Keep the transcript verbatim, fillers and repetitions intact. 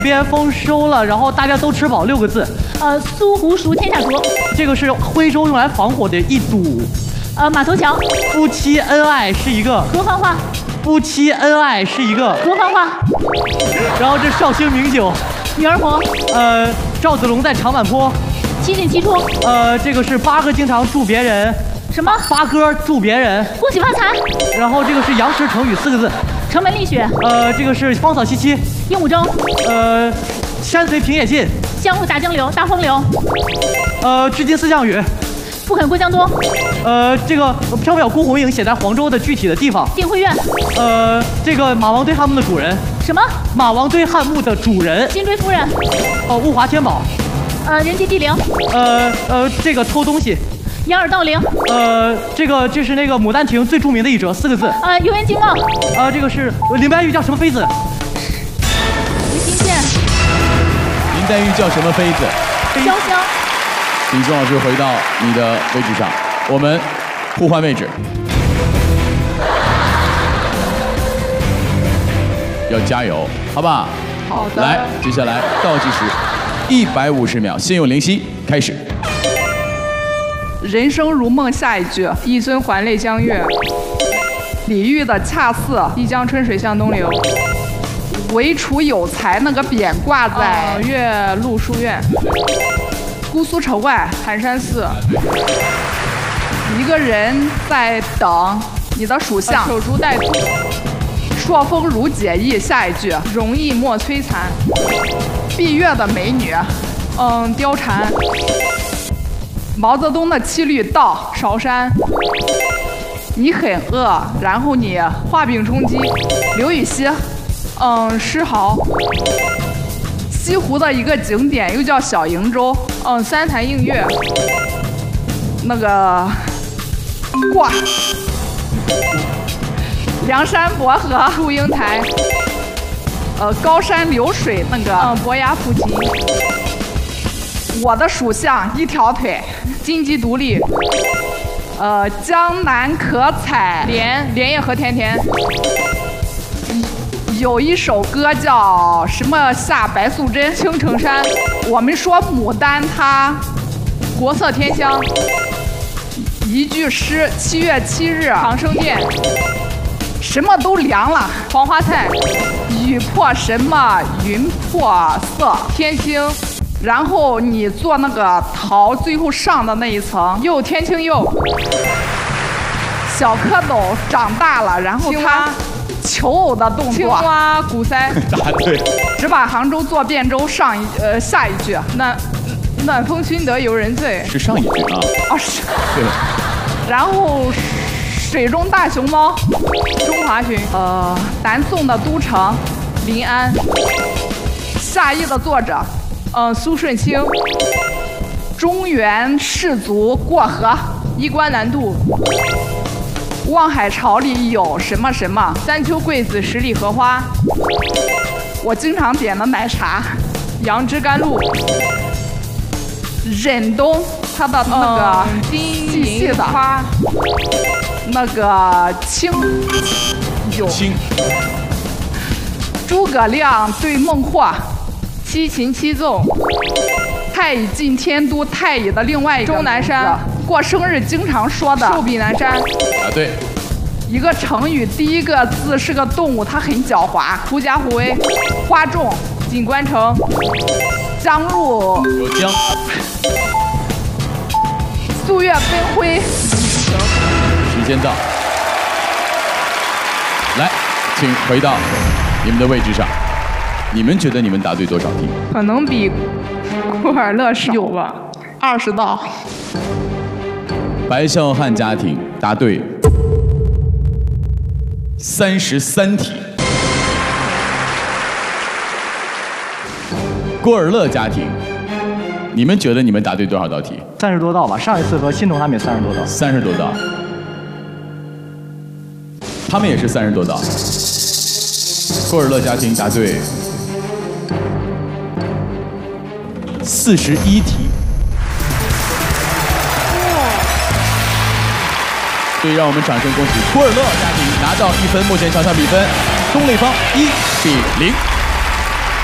边丰收了，然后大家都吃饱六个字。 呃，苏湖熟天下足。 这个是徽州用来防火的一堵。 呃，马头桥。 夫妻恩爱是一个合欢花。 夫妻恩爱是一个合欢花。 然后这绍兴名酒。 女儿红。 呃，赵子龙在长坂坡。 七进七出。 呃，这个是八哥经常祝别人。 什么？ 八哥祝别人恭喜发财。 然后这个是杨氏成语四个字。 城门立雪。 呃，这个是芳草萋萋。 鹦鹉洲。 呃，山随平野尽。 江路大江流，大风流。 呃，织金四项羽。 不肯过江多。 呃，这个缥缈孤鸿影写在黄州的具体的地方。 定慧院。 呃，这个马王堆汉墓的主人。 什么？ 马王堆汉墓的主人。 金锥夫人。 哦，物华天宝。 呃，人杰地灵。 呃呃，这个偷东西。 掩耳盗铃。 呃，这个这是那个《牡丹亭》最著名的一折，四个字。 呃，游园惊梦。 呃，这个是林黛玉叫什么妃子？ 吴新宪。 林黛玉叫什么妃子？ 潇湘。 请钟老师回到你的位置上，我们互换位置。要加油，好吧？ 好的。 来，接下来倒计时一百五十秒，先用灵犀开始。 人生如梦，下一句。一尊还酹江月。李煜的恰似。一江春水向东流。唯楚有才那个匾挂在岳麓书院。姑苏城外寒山寺。一个人在等你的属相。守株待兔。朔风如解意，下一句。容易莫摧残。闭月的美女。嗯，貂蝉。毛泽东的七律到韶山。你很饿，然后你画饼充饥。刘禹锡，嗯，诗豪。西湖的一个景点又叫小瀛洲，嗯，三潭映月。那个挂。梁山伯和祝英台。呃，高山流水那个，嗯，伯牙菩提。我的属相一条腿。金鸡独立。呃，江南可采莲，莲叶何田田。有一首歌叫什么下白素贞，青城山。我们说牡丹它国色天香。一句诗，七月七日长生殿。什么都凉了，黄花菜。雨破什么云破色，天青。然后你做那个桃，最后上的那一层又天青釉。小蝌蚪长大了，然后它求偶的动作。青蛙鼓腮。 答对。 只把杭州做汴州，上一呃下一句。暖暖风熏得游人醉。 是上一句啊。 哦是。 对。 然后水中大熊猫。中华鲟。呃，南宋的都城临安。下译的作者。嗯，苏舜钦。中原士族过河，衣冠南渡。望海潮里有什么什么，三秋桂子，十里荷花。我经常点的奶茶，杨枝甘露。忍冬，它的那个细细的花，那个青有。 青。 诸葛亮对孟获。七擒七纵。太乙进天都，太乙的另外一个钟南山。过生日经常说的寿比南山。 啊对。 一个成语，第一个字是个动物，它很狡猾。狐假虎威。花重。锦官城。江入。 有江。 夙愿飞灰。 时间到。来，请回到你们的位置上。你们觉得你们答对多少题？ 可能比库尔勒少有吧，二十道。 白孝汉家庭答对三十三题，郭尔勒家庭，你们觉得你们答对多少道题？ 三十多道吧，上一次和新农他们也三十多道。 三十多道，他们也是三十多道。郭尔勒家庭答对四十一题。所以让我们掌声恭喜郭尔勒家庭拿到一分，目前场上比分东立方一比零。